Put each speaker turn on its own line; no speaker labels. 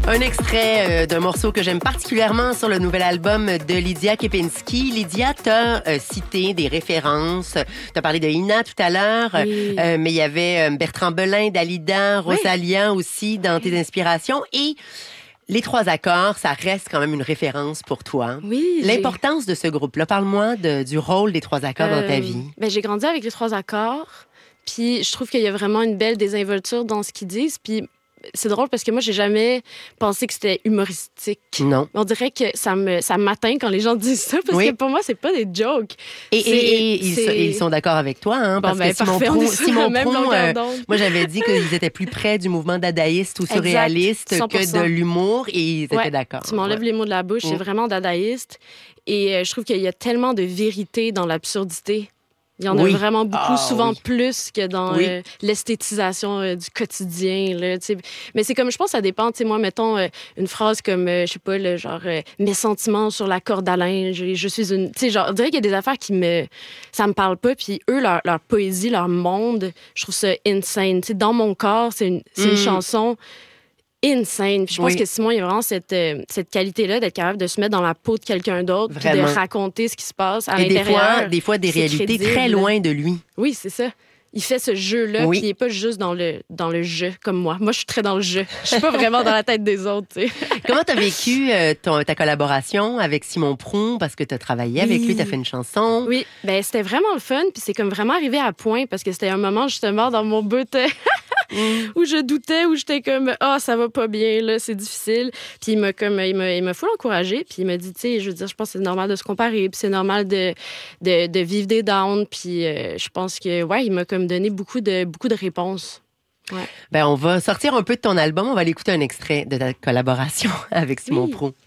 Un extrait d'un morceau que j'aime particulièrement sur le nouvel album de Lydia Kepinski. Lydia, t'as cité des références. T'as parlé de Ina tout à l'heure,
Oui.
mais il y avait Bertrand Belin, Dalida, Rosalia aussi dans tes inspirations. Et les trois accords, ça reste quand même une référence pour toi.
Oui.
L'importance de ce groupe-là, parle-moi du rôle des trois accords dans ta vie.
Ben, j'ai grandi avec les trois accords, puis je trouve qu'il y a vraiment une belle désinvolture dans ce qu'ils disent, puis c'est drôle parce que moi, j'ai jamais pensé que c'était humoristique.
Non.
On dirait que ça m'atteint quand les gens disent ça, parce que pour moi, c'est pas des jokes.
Et ils sont d'accord avec toi, hein, parce que Simon Prou, moi, j'avais dit qu'ils étaient plus près du mouvement dadaïste ou surréaliste que de l'humour, et ils étaient d'accord.
Tu m'enlèves les mots de la bouche, c'est vraiment dadaïste. Et je trouve qu'il y a tellement de vérité dans l'absurdité. Il y en a vraiment beaucoup, souvent plus que dans l'esthétisation du quotidien. Là, mais c'est comme, je pense, ça dépend. Moi, mettons une phrase comme, je sais pas, le genre, mes sentiments sur la corde à linge, je suis une... Genre, on dirait qu'il y a des affaires ça me parle pas. Puis eux, leur poésie, leur monde, je trouve ça insane. Dans mon corps, c'est une chanson insane. Puis je pense que Simon, il y a vraiment cette qualité-là d'être capable de se mettre dans la peau de quelqu'un d'autre, puis de raconter ce qui se passe à l'intérieur.
Des fois, des réalités crédible. Très loin de lui.
Oui, c'est ça. Il fait ce jeu-là, puis il n'est pas juste dans le jeu, comme moi. Moi, je suis très dans le jeu. Je suis pas vraiment dans la tête des autres, tu sais.
Comment tu as vécu ta collaboration avec Simon Prou? Parce que tu as travaillé avec lui, tu as fait une chanson.
Oui, ben c'était vraiment le fun, puis c'est comme vraiment arrivé à point, parce que c'était un moment, justement, dans mon beutet où je doutais, où j'étais comme « Ah, ça va pas bien, là, c'est difficile. » Puis il m'a full encouragé, puis il m'a dit, tu sais, je veux dire, je pense que c'est normal de se comparer, puis c'est normal de vivre des downs, puis je pense que, il m'a comme donné beaucoup de réponses. Ouais.
Ben, on va sortir un peu de ton album, on va aller écouter un extrait de ta collaboration avec Simon Prou.